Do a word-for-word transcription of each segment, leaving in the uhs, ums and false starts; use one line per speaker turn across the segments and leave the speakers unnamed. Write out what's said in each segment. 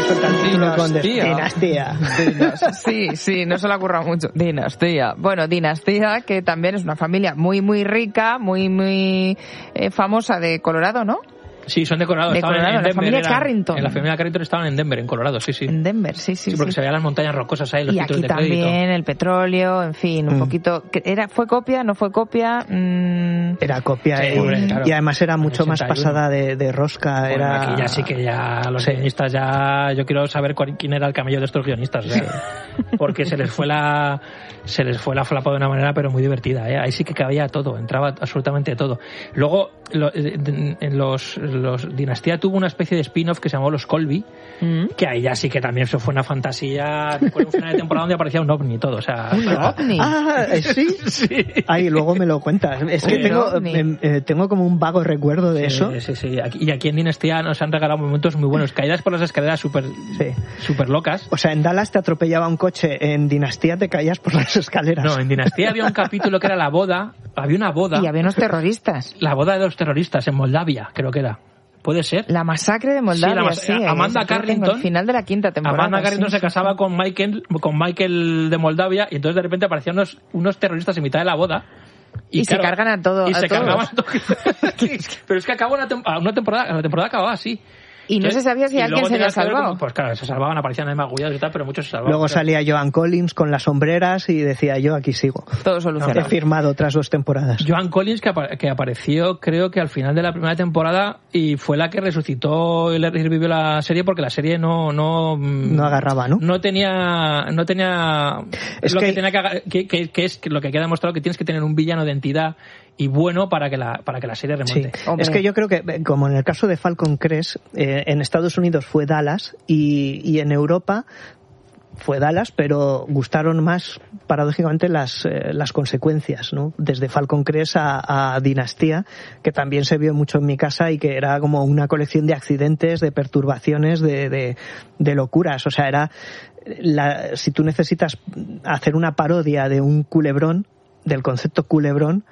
suelta el título con
Dinastía.
Dinastía. Sí, sí, no se le ha currado mucho. Dinastía. Bueno, Dinastía, que también es una familia muy, muy rica, muy, muy eh, famosa de Colorado, ¿no?
Sí, son de Colorado.
De Colorado,
en, en
la familia
eran,
Carrington.
En la familia Carrington estaban en Denver, en Colorado, sí, sí.
En Denver, sí, sí.
Sí, porque
sí.
se veían las montañas rocosas ahí, los
y
títulos
aquí
de crédito.
también el petróleo, en fin, un mm. poquito. ¿Era, ¿Fue copia? ¿No fue copia? Mm.
Era copia, sí, y, hombre, claro. Y además era mucho más pasada de, de rosca.
Bueno,
era...
Aquí ya sí que ya los sí. guionistas ya... Yo quiero saber cuál, quién era el camello de estos guionistas. ¿eh? Porque se les fue la... Se les fue la flapa de una manera, pero muy divertida. ¿eh? Ahí sí que cabía todo, entraba absolutamente todo. Luego, lo, en los, los Dinastía tuvo una especie de spin-off que se llamó Los Colby, mm. que ahí ya sí que también eso fue una fantasía. Recuerdo un final de temporada donde aparecía un ovni y todo. O sea,
¿Un ovni?
Ah, ¿sí?
Sí.
Ahí luego me lo cuentas. Es que tengo, eh, eh, tengo como un vago recuerdo de
sí,
eso.
Sí, sí. Y aquí en Dinastía nos han regalado momentos muy buenos. Caídas por las escaleras súper sí. super locas.
O sea, en Dallas te atropellaba un coche, en Dinastía te caías por las escaleras.
No, en Dinastía había un capítulo que era la boda. Había una boda.
Y había unos terroristas.
La boda de los terroristas en Moldavia, creo que era. ¿Puede ser?
La masacre de Moldavia, sí. La mas- sí
Amanda Carrington.
Al final de la quinta temporada.
Amanda Carrington
sí,
se casaba
sí.
con Michael, con Michael de Moldavia y entonces de repente aparecían unos, unos terroristas en mitad de la boda.
Y, y claro, se cargan a todo.
Y
a
se
todos.
cargaban a todos. Pero es que acabó una, tem- una temporada, la temporada acababa así.
Y no se sabía si alguien se había salvado.
Como, pues claro, se salvaban, aparecían ahí magullados y tal, pero muchos se salvaban.
Luego salía Joan Collins con las sombreras y decía, yo aquí sigo.
Todo solucionado.
He firmado otras dos temporadas.
Joan Collins, que, apa- que apareció creo que al final de la primera temporada y fue la que resucitó y revivió la serie porque la serie no... No,
no agarraba, ¿no?
No tenía... No tenía
es
lo
que,
que, tenía que, que, que, que es lo que queda demostrado que tienes que tener un villano de entidad y bueno para que la para que la serie remonte.
Sí. Es que yo creo que, como en el caso de Falcon Crest, eh, en Estados Unidos fue Dallas y, y en Europa fue Dallas, pero gustaron más, paradójicamente, las, eh, las consecuencias, ¿no? Desde Falcon Crest a, a Dinastía, que también se vio mucho en mi casa y que era como una colección de accidentes, de perturbaciones, de, de, de locuras. O sea, era la, si tú necesitas hacer una parodia de un culebrón, del concepto culebrón,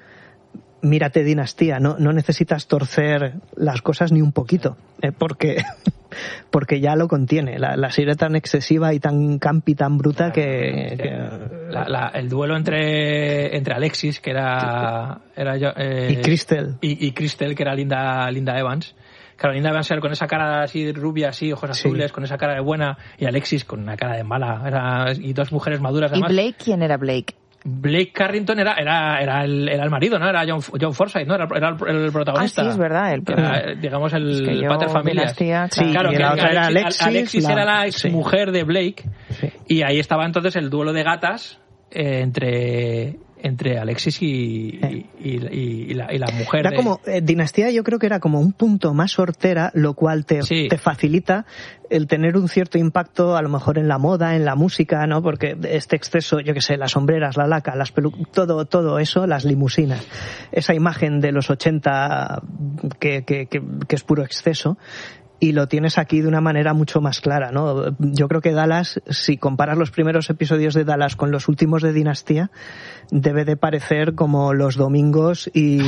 mírate Dinastía, no, no necesitas torcer las cosas ni un poquito, eh, porque, porque ya lo contiene. La, la serie tan excesiva y tan campi, tan bruta que... que...
La, la, el duelo entre, entre Alexis, que era... era yo, eh,
y Crystal.
Y, y Crystal, que era Linda, Linda Evans. Claro, Linda Evans era con esa cara así rubia, así, ojos
sí.
azules, con esa cara de buena, y Alexis con una cara de mala. Era, y dos mujeres maduras además.
¿Y Blake? ¿Quién era Blake?
Blake Carrington era era era el, era el marido, ¿no? Era John, John Forsythe, ¿no? Era, era el, el protagonista.
Ah, sí, es verdad. El,
era, digamos, el
es que
pater familias.
Dinastía,
sí, claro,
que
la
Alexis,
era Alexis,
Alexis
la...
era la ex mujer sí. de Blake.
Sí.
Y ahí estaba entonces el duelo de gatas eh, entre... entre Alexis y, y, y, y, la, y la mujer.
Era
de...
como, eh, Dinastía yo creo que era como un punto más hortera, lo cual te,
sí.
te facilita el tener un cierto impacto a lo mejor en la moda, en la música, ¿no? Porque este exceso, yo que sé, las sombreras, la laca, las pelu- todo, todo eso, las limusinas, esa imagen de los ochenta que, que, que, que es puro exceso. Y lo tienes aquí de una manera mucho más clara, ¿no? Yo creo que Dallas, si comparas los primeros episodios de Dallas con los últimos de Dinastía, debe de parecer como los domingos y...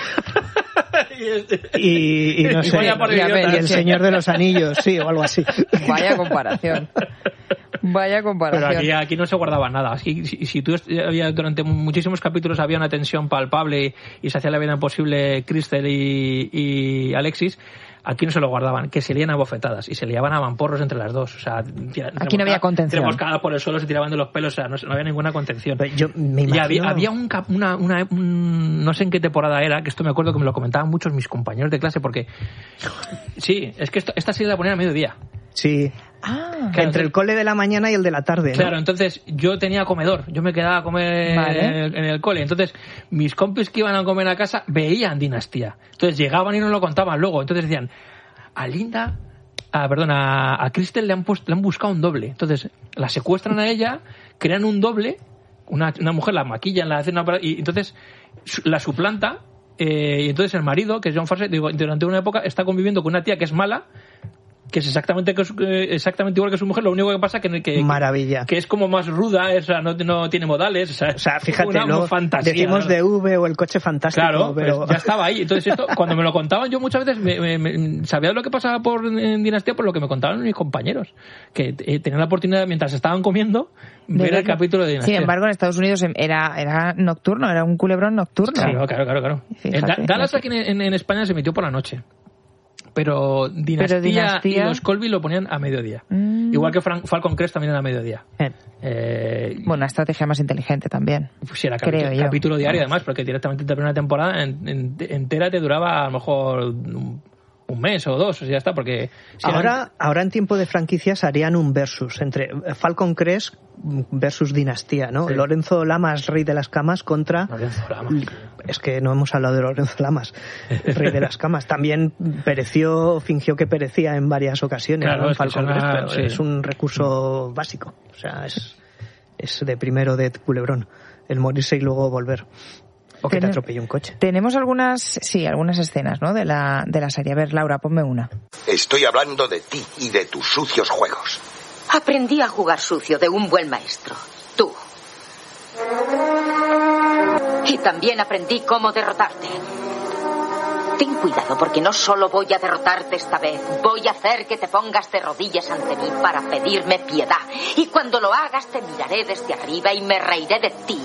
y, y no sé, y, y el Señor de los Anillos, sí, o algo así.
Vaya comparación. Vaya comparación.
Pero aquí, aquí no se guardaba nada. Aquí, si, si tú había, durante muchísimos capítulos había una tensión palpable y, y se hacía la vida imposible Crystal y, y Alexis, aquí no se lo guardaban, que se lían a bofetadas y se liaban a mamporros entre las dos. O sea, tira,
aquí no había contención.
Reboscadas por el suelo, se tiraban de los pelos, o sea, no, no había ninguna contención.
Pero yo me imagino...
Y había, había un, una, una, un, no sé en qué temporada era, que esto me acuerdo que me lo comentaban muchos mis compañeros de clase, porque sí, es que esto, esta serie la ponían a mediodía.
Sí.
Ah,
que claro, entre el cole de la mañana y el de la tarde, ¿no?
Claro, entonces yo tenía comedor, yo me quedaba a comer vale. en, el, en el cole, entonces mis compis que iban a comer a casa veían Dinastía, entonces llegaban y nos lo contaban luego, entonces decían, a Linda, a, perdón, a, a Crystal le han, puesto, le han buscado un doble, entonces la secuestran a ella, crean un doble, una, una mujer la maquillan, la hacen una, y entonces la suplanta, eh, y entonces el marido, que es John Forsythe, digo, durante una época está conviviendo con una tía que es mala, que es exactamente exactamente igual que su mujer, lo único que pasa que que,
Maravilla.
que es como más ruda, o sea, no, no tiene modales, o sea,
o sea fíjate,
una,
luego
fantasía,
decimos de V o el coche fantástico,
claro,
pero
pues ya estaba ahí. Entonces esto, cuando me lo contaban, yo muchas veces me, me, me, sabía lo que pasaba por en Dinastía por lo que me contaban mis compañeros, que eh, tenían la oportunidad mientras estaban comiendo ver el capítulo de Dinastía.
Sin embargo, en Estados Unidos era era nocturno, era un culebrón nocturno.
Claro, claro, claro, claro. Fíjate, en Dallas aquí en, en, en España se emitió por la noche. Pero Dinastía, Pero Dinastía y los Colby lo ponían a mediodía. Mm. Igual que Frank, Falcon Crest también era a mediodía.
Eh.
Eh,
bueno, una estrategia más inteligente también.
Pues sí, era capítulo, capítulo diario además, porque directamente la primera temporada en, en, entera te duraba a lo mejor un, un mes o dos, o sea, ya está, porque...
Si ahora, eran... ahora en tiempo de franquicias harían un versus entre Falcon Crest versus Dinastía, ¿no? Sí. Lorenzo Lamas, rey de las camas, contra...
Lorenzo Lamas.
Es que no hemos hablado de Lorenzo Lamas, rey de las camas. También pereció, fingió que perecía en varias ocasiones,
claro,
¿no? En
es
Falcon
Crest,
pero
sí.
es un recurso básico. O sea, es, es de primero de culebrón, el morirse y luego volver. O que te atropelle un coche.
Tenemos algunas, sí, algunas escenas, ¿no? De la, de la serie. A ver, Laura, ponme una.
Estoy hablando de ti y de tus sucios juegos.
Aprendí a jugar sucio de un buen maestro, tú. Y también aprendí cómo derrotarte. Ten cuidado, porque no solo voy a derrotarte esta vez, voy a hacer que te pongas de rodillas ante mí para pedirme piedad. Y cuando lo hagas te miraré desde arriba y me reiré de ti.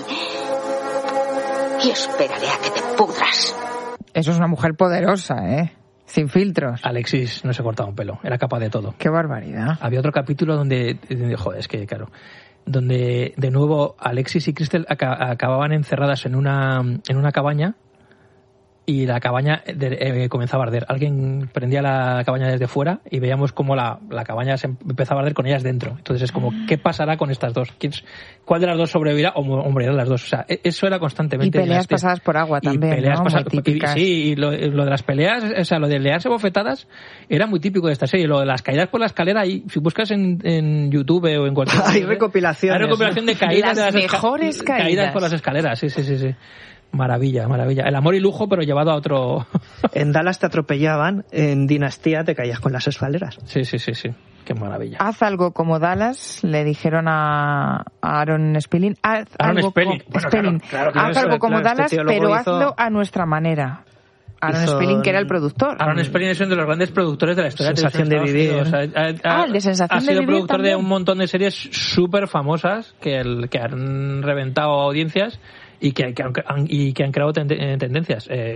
Y esperaré a que te pudras.
Eso es una mujer poderosa, ¿eh? Sin filtros.
Alexis no se cortaba un pelo, era capaz de todo.
Qué barbaridad.
Había otro capítulo donde, joder, es que claro, donde de nuevo Alexis y Crystal acababan encerradas en una, en una cabaña y la cabaña de, eh, comenzaba a arder. Alguien prendía la cabaña desde fuera y veíamos cómo la, la cabaña se empezaba a arder con ellas dentro. Entonces es como, ¿qué pasará con estas dos? ¿Quién, ¿Cuál de las dos sobrevivirá o morirán las dos? O sea, eso era constantemente.
Y peleas pasadas por agua también,
y peleas
¿no?
pasadas,
Muy típicas.
Y, sí, y lo, lo de las peleas, o sea, lo de learse bofetadas era muy típico de esta serie. Lo de las caídas por la escalera, y si buscas en, en YouTube o en cualquier...
Hay recopilaciones.
Hay recopilación de caídas
las
de las
mejores
esca-
caídas.
caídas por las escaleras, sí, sí, sí, sí. Maravilla, maravilla. El amor y lujo, pero llevado a otro...
En Dallas te atropellaban, en Dinastía te caías con las escaleras.
Sí, sí, sí, sí. Qué maravilla.
Haz algo como Dallas, le dijeron a, a Aaron Spelling. Haz
Aaron
algo
Spelling.
Co-
Bueno,
Spelling.
claro, claro, claro,
Haz
eso,
algo como
claro,
Dallas,
este
pero
hizo...
hazlo a nuestra manera. Aaron
hizo...
Spelling, que era el productor.
Aaron Spelling es uno de los grandes productores de la historia
Sensación de,
de
vivir.
O sea, ha,
ah, el de Sensación
ha
de
sido
vivir
productor
también.
de un montón de series súper famosas que, el, que han reventado audiencias y que, que, han, y que han creado ten, tendencias. Eh,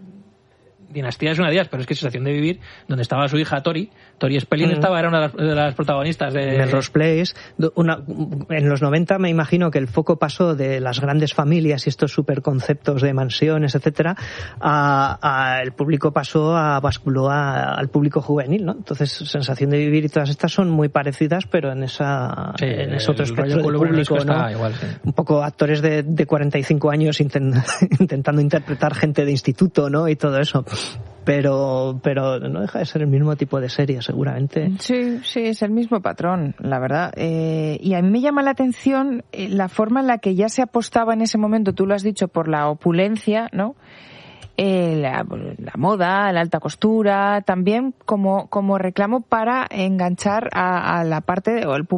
Dinastía es una de ellas, pero es que Sensación de vivir, donde estaba su hija Tori, Tori Spelling mm. estaba, era una de las, de las protagonistas de...
Melrose Place. Una, en los noventa me imagino que el foco pasó de las grandes familias y estos superconceptos de mansiones, etcétera, a, a el público pasó a basculó a, al público juvenil, ¿no? Entonces Sensación de vivir y todas estas son muy parecidas, pero en esa
sí,
en ese otro espectro de
público,
¿no?
Igual, sí.
Un poco actores de, de cuarenta y cinco años intent, intentando interpretar gente de instituto, ¿no? Y todo eso. Pero, pero no deja de ser el mismo tipo de serie, seguramente.
Sí, sí, es el mismo patrón, la verdad. Eh, y a mí me llama la atención eh, la forma en la que ya se apostaba en ese momento, tú lo has dicho, por la opulencia, ¿no? Eh, la, la moda, la alta costura, también como, como reclamo para enganchar a, a la parte, o el público